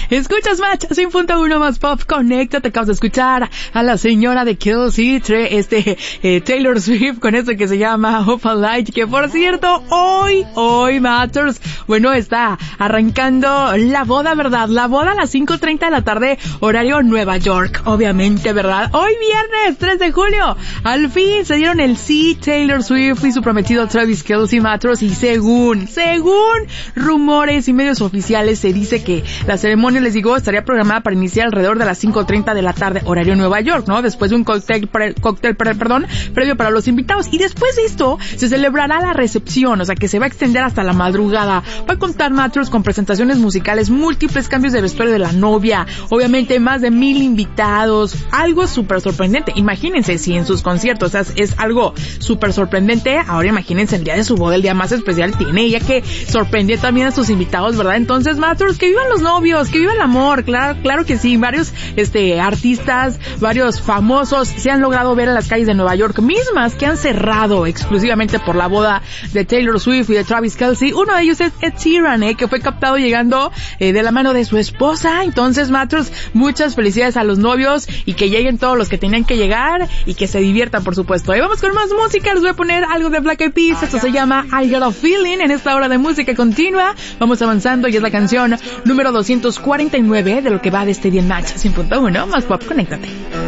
Escuchas Match 100.1 más pop, conéctate. Acabas de escuchar a la señora de Kelsey, Taylor Swift, con esto que se llama Hope and Light, que por cierto, hoy Matters, bueno, está arrancando la boda, ¿verdad? La boda a las 5:30 de la tarde, horario Nueva York, obviamente, ¿verdad? Hoy viernes, 3 de julio, al fin se dieron el sí, Taylor Swift y su prometido Travis Kelce Matters, y según rumores y medios oficiales, se dice que la ceremonia, les digo, estaría programada para iniciar alrededor de las 5:30 de la tarde, horario Nueva York, ¿no? Después de un cóctel previo para los invitados. Y después de esto, se celebrará la recepción, o sea, que se va a extender hasta la madrugada. Va a contar Matters con presentaciones musicales, múltiples cambios de vestuario de la novia, obviamente más de 1,000 invitados, algo súper sorprendente. Imagínense si en sus conciertos es algo súper sorprendente, ahora imagínense el día de su boda, el día más especial tiene ella que sorprender también a sus invitados, ¿verdad? Entonces, Matters, que vivan los novios, que viva el amor, claro que sí. Varios artistas, varios famosos se han logrado ver en las calles de Nueva York, mismas que han cerrado exclusivamente por la boda de Taylor Swift y de Travis Kelce. Uno de ellos es Ed Sheeran, que fue captado llegando de la mano de su esposa. Entonces, Matters, muchas felicidades a los novios y que lleguen todos los que tenían que llegar y que se diviertan, por supuesto. Y vamos con más música, les voy a poner algo de Black Eyed Peas. Esto se llama I Got a Feeling en esta hora de música continua. Vamos avanzando y es la canción número 249 de lo que va de este día en Match 100.1 más pop, conéctate.